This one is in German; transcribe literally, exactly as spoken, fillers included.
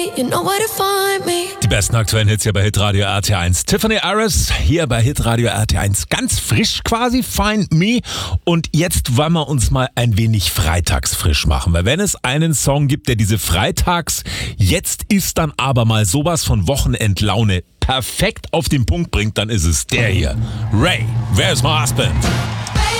You know where to find me. Die besten aktuellen Hits hier bei Hitradio R T eins. Tiffany Harris hier bei Hitradio R T eins. Ganz frisch quasi, Find Me. Und jetzt wollen wir uns mal ein wenig freitags frisch machen. Weil wenn es einen Song gibt, der diese Freitags, jetzt ist dann aber mal sowas von Wochenendlaune perfekt auf den Punkt bringt, dann ist es der hier. Ray, Where's My Husband?